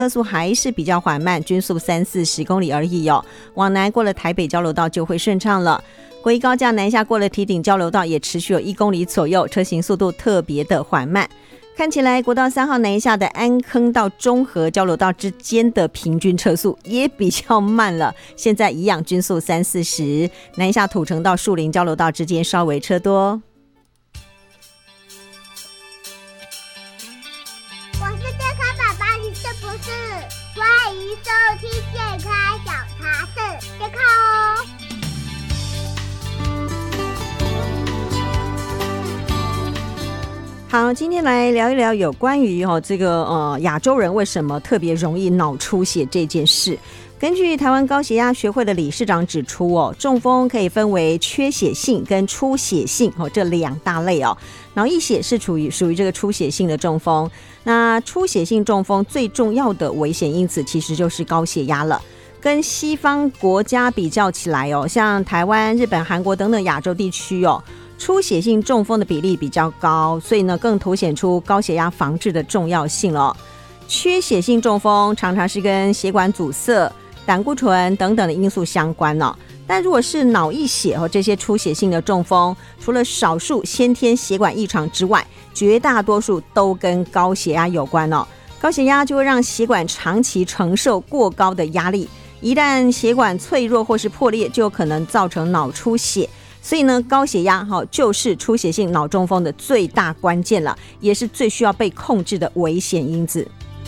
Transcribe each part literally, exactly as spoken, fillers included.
车速还是比较缓慢，均速三四十公里而已哦。往南过了台北交流道就会顺畅了。国一高架南下过了堤顶交流道也持续有一公里左右，车行速度特别的缓慢。看起来国道三号南下的安坑到中和交流道之间的平均车速也比较慢了，现在一样均速三四十。南下土城到树林交流道之间稍微车多。 我是健康宝宝，你是不是？欢迎收听健康小茶室，健康哦。 好，今天来聊一聊有关于哦这个呃亚洲人为什么特别容易脑出血这件事。根据台湾高血压学会的理事长指出哦，中风可以分为缺血性跟出血性哦这两大类哦。脑溢血是属于属于这个出血性的中风。那出血性中风最重要的危险因子其实就是高血压了。跟西方国家比较起来哦，像台湾、日本、韩国等等亚洲地区哦，出血性中风的比例比较高，所以呢更凸显出高血压防治的重要性了。缺血性中风常常是跟血管阻塞、胆固醇等等的因素相关呢、哦。但如果是脑溢血和这些出血性的中风，除了少数先天血管异常之外，绝大多数都跟高血压有关哦。高血压就会让血管长期承受过高的压力，一旦血管脆弱或是破裂，就有可能造成脑出血。所以呢，高血压就是出血性脑中风的最大关键了，也是最需要被控制的危险因子。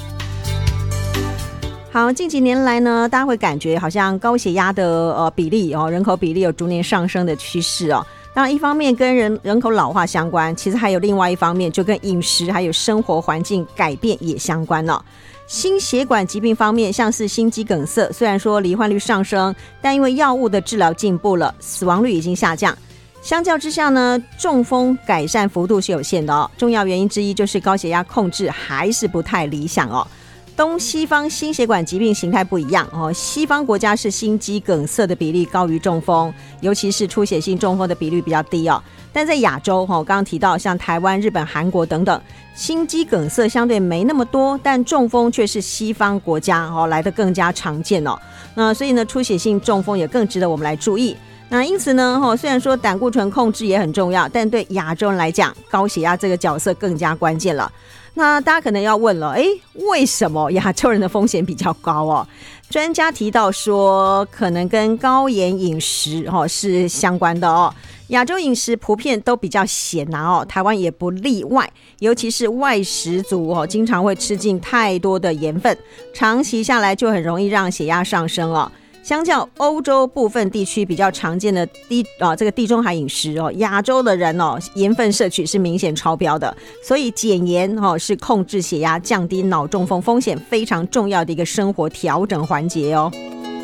好，近几年来呢，大家会感觉好像高血压的呃比例哦，人口比例有逐年上升的趋势哦。当然，一方面跟人人口老化相关，其实还有另外一方面，就跟饮食还有生活环境改变也相关了、哦。心血管疾病方面，像是心肌梗塞，虽然说罹患率上升，但因为药物的治疗进步了，死亡率已经下降。相较之下呢，中风改善幅度是有限的哦。重要原因之一就是高血压控制还是不太理想哦。东西方心血管疾病形态不一样哦，西方国家是心肌梗塞的比例高于中风，尤其是出血性中风的比率比较低哦。但在亚洲哦，刚刚提到像台湾、日本、韩国等等，心肌梗塞相对没那么多，但中风却是西方国家哦来得更加常见哦。那所以呢，出血性中风也更值得我们来注意。那因此呢，虽然说胆固醇控制也很重要，但对亚洲人来讲，高血压这个角色更加关键了。那大家可能要问了，诶，为什么亚洲人的风险比较高哦？专家提到说，可能跟高盐饮食哦是相关的哦。亚洲饮食普遍都比较咸呐哦，台湾也不例外，尤其是外食族哦，经常会吃进太多的盐分，长期下来就很容易让血压上升哦。相较欧洲部分地区比较常见的低啊这个地中海饮食哦，亚洲的人哦盐分摄取是明显超标的，所以减盐哦是控制血压、降低脑中风风险非常重要的一个生活调整环节哦。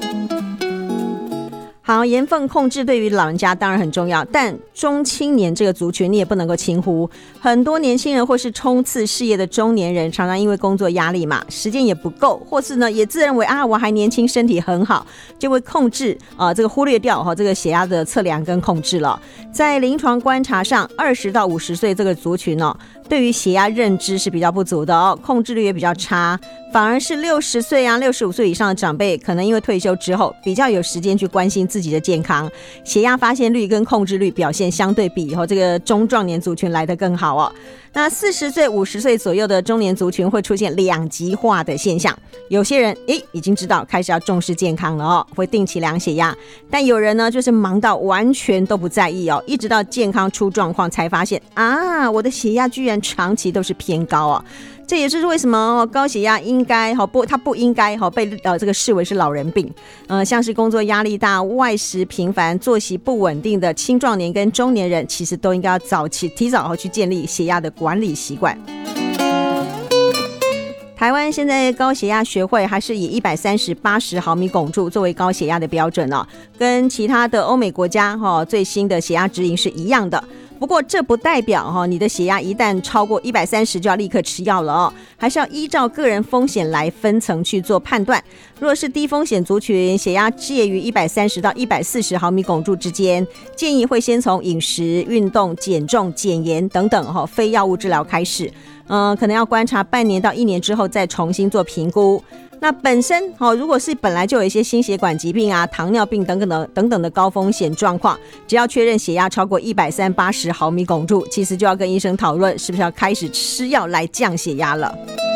好，盐分控制对于老人家当然很重要，但中青年这个族群你也不能够轻忽。很多年轻人或是冲刺事业的中年人，常常因为工作压力嘛，时间也不够，或是呢也自认为啊我还年轻，身体很好，就会控制啊、呃、这个忽略掉哈、哦、这个血压的测量跟控制了。在临床观察上，二十到五十岁这个族群哦，对于血压认知是比较不足的哦，控制率也比较差。反而是六十岁啊、六十五岁以上的长辈，可能因为退休之后比较有时间去关心自己的健康，血压发现率跟控制率表现相对比以后这个中壮年族群来得更好哦。那四十岁、五十岁左右的中年族群会出现两极化的现象，有些人诶已经知道开始要重视健康了哦，会定期量血压，但有人呢就是忙到完全都不在意哦，一直到健康出状况才发现啊，我的血压居然长期都是偏高哦。这也是为什么高血压应该不，它不应该被呃这个视为是老人病。呃，像是工作压力大、外食频繁、作息不稳定的青壮年跟中年人，其实都应该要早期提早去建立血压的管理习惯。台湾现在高血压学会还是以一百三十八十毫米汞柱作为高血压的标准哦，跟其他的欧美国家哈、哦、最新的血压指引是一样的。不过这不代表哈、哦、你的血压一旦超过一百三十就要立刻吃药了哦，还是要依照个人风险来分层去做判断。若是低风险族群，血压介于一百三十到一百四十毫米汞柱之间，建议会先从饮食、运动、减重、减盐等等哈、哦、非药物治疗开始。 嗯、呃，可能要观察半年到一年之后再重新做评估。那本身哦，如果是本来就有一些心血管疾病啊、糖尿病等等的等等的高风险状况，只要确认血压超过一百三八十毫米汞柱，其实就要跟医生讨论是不是要开始吃药来降血压了。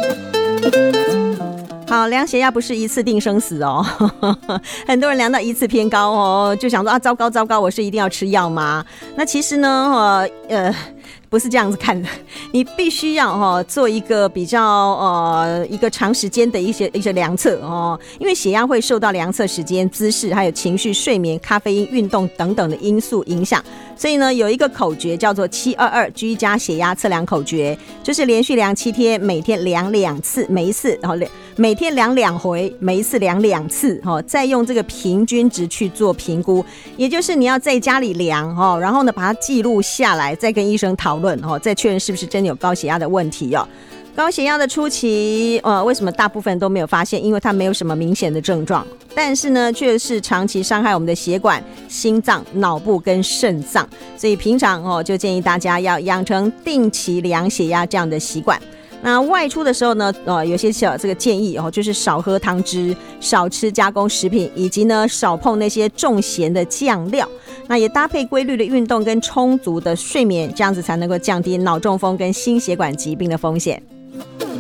好，量血压不是一次定生死哦，很多人量到一次偏高哦，就想说啊，糟糕糟糕，我是一定要吃药吗？那其实呢，呃呃。不是这样子看的，你必须要、哦、做一个比较呃一个长时间的一些一些量测哦，因为血压会受到量测时间、姿势、还有情绪、睡眠、咖啡因、运动等等的因素影响。所以呢，有一个口诀叫做七二二居家血压测量口诀，就是连续量七天，每天量两次，每一次然后每天量两回，每一次量两次、哦、再用这个平均值去做评估，也就是你要在家里量、哦、然后呢把它记录下来，再跟医生讨论。再确认是不是真的有高血压的问题哦。高血压的初期，呃，为什么大部分都没有发现？因为它没有什么明显的症状，但是呢，却是长期伤害我们的血管、心脏、脑部跟肾脏。所以平常哦，就建议大家要养成定期量血压这样的习惯。那外出的时候呢，呃，有些小这个建议哦，就是少喝汤汁，少吃加工食品，以及呢少碰那些重咸的酱料。那也搭配规律的运动跟充足的睡眠，这样子才能够降低脑中风跟心血管疾病的风险。